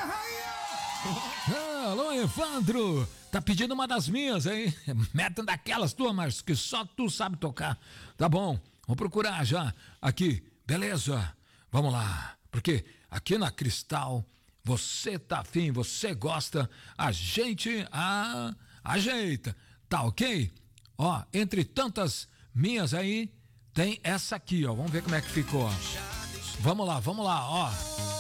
Alô, Evandro, tá pedindo uma das minhas, hein? Meta daquelas tuas, mas que só tu sabe tocar. Tá bom, vou procurar já aqui, beleza? Vamos lá, porque aqui na Cristal, você tá afim, você gosta, a gente ajeita, tá ok? Ó, entre tantas minhas aí, tem essa aqui, ó, vamos ver como é que ficou. Vamos lá, ó.